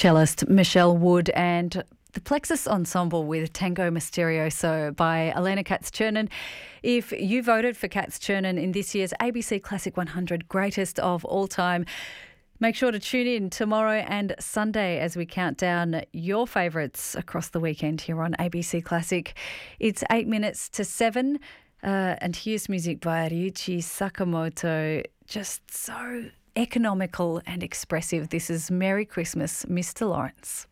Cellist Michelle Wood and the Plexus Ensemble with Tango Misterioso by Elena Katz-Chernin. If you voted for Katz-Chernin in this year's ABC Classic 100 Greatest of All Time, make sure to tune in tomorrow and Sunday as we count down your favourites across the weekend here on ABC Classic. It's 8 minutes to 7 and here's music by Ryuichi Sakamoto. Just so economical and expressive. This is Merry Christmas, Mr. Lawrence.